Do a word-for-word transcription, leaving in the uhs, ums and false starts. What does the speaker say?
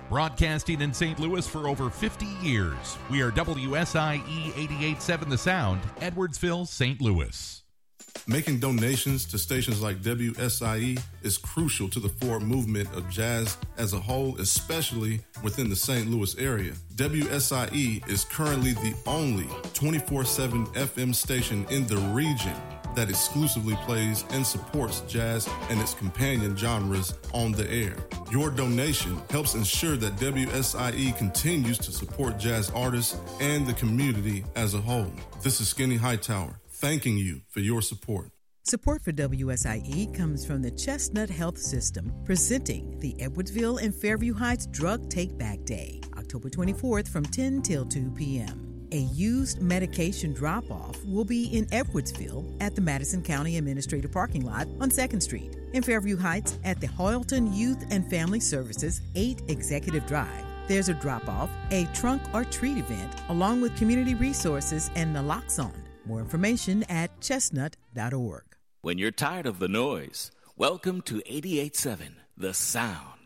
Broadcasting in Saint Louis for over fifty years. We are W S I E eighty-eight point seven The Sound, Edwardsville, Saint Louis. Making donations to stations like W S I E is crucial to the forward movement of jazz as a whole, especially within the Saint Louis area. W S I E is currently the only twenty-four seven F M station in the region that exclusively plays and supports jazz and its companion genres on the air. Your donation helps ensure that W S I E continues to support jazz artists and the community as a whole. This is Skinny Hightower, thanking you for your support. Support for W S I E comes from the Chestnut Health System, presenting the Edwardsville and Fairview Heights Drug Take Back Day, October twenty-fourth from ten till two p.m. A used medication drop-off will be in Edwardsville at the Madison County Administrative Parking Lot on second Street. In Fairview Heights at the Hoyleton Youth and Family Services eight Executive Drive. There's a drop-off, a trunk or treat event, along with community resources and naloxone. More information at chestnut dot org. When you're tired of the noise, welcome to eighty-eight point seven The Sound.